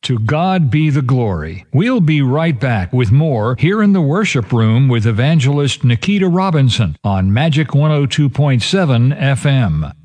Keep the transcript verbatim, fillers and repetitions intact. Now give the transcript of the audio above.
To God be the glory. We'll be right back with more here in the worship room with evangelist Nikita Robinson on Magic one oh two point seven F M.